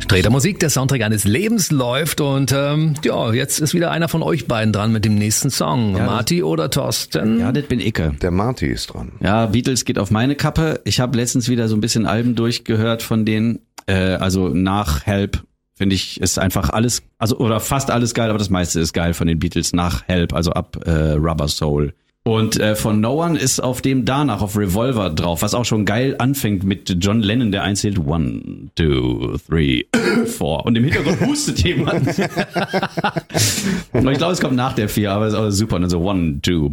Streter Musik, der Soundtrack eines Lebens läuft und jetzt ist wieder einer von euch beiden dran mit dem nächsten Song. Ja, Marty oder Thorsten? Ja, das bin ich. Der Marty ist dran. Ja, Beatles geht auf meine Kappe. Ich habe letztens wieder so ein bisschen Alben durchgehört von denen. Also nach Help finde ich ist einfach alles, also oder fast alles geil, aber das meiste ist geil von den Beatles nach Help, also ab Rubber Soul. Und von No One ist auf dem danach auf Revolver drauf, was auch schon geil anfängt mit John Lennon, der einzählt 1, 2, 3, 4 und im Hintergrund hustet jemand. Und ich glaube, es kommt nach der 4, aber es ist auch super. Und dann so 1, 2,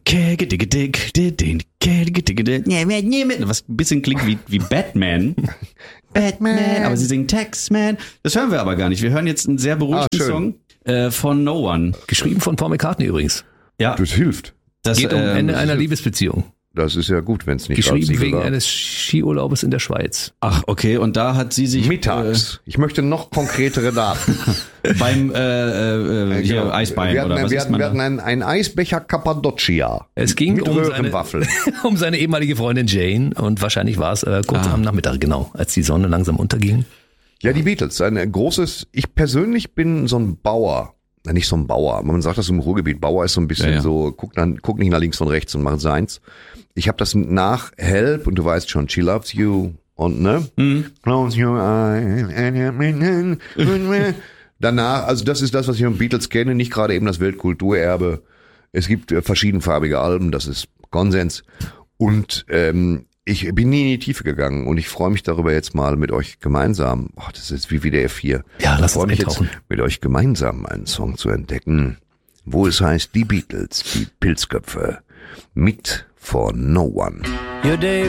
was ein bisschen klingt wie Batman. Batman, aber sie singen Taxman. Das hören wir aber gar nicht. Wir hören jetzt einen sehr beruhigten Song von No One. Geschrieben von Paul McCartney übrigens. Ja. Das hilft. Das geht um Ende einer Liebesbeziehung. Das ist ja gut, wenn es nicht geschrieben wegen eines Skiurlaubes in der Schweiz. Ach, okay. Und da hat sie sich mittags. Ich möchte noch konkretere Daten. Beim hier Eisbein oder was ist man Wir hatten einen Eisbecher Cappadocia. Es ging um seine ehemalige Freundin Jane und wahrscheinlich war es kurz am Nachmittag, genau, als die Sonne langsam unterging. Ja, die Beatles, ein großes. Ich persönlich bin so ein Bauer. Nicht so ein Bauer, man sagt das im Ruhrgebiet. Bauer ist so ein bisschen so, guck nicht nach links und rechts und macht seins. Ich habe das nach Help und du weißt schon, She Loves You und Close Your Eyes. Danach, also das ist das, was ich von Beatles kenne, nicht gerade eben das Weltkulturerbe. Es gibt verschiedenfarbige Alben, das ist Konsens. Und ich bin nie in die Tiefe gegangen und ich freue mich darüber jetzt mal mit euch gemeinsam, das ist jetzt wie WDR 4. Ja, lass uns jetzt mit euch gemeinsam einen Song zu entdecken, wo es heißt, die Beatles, die Pilzköpfe, mit For No One. Your day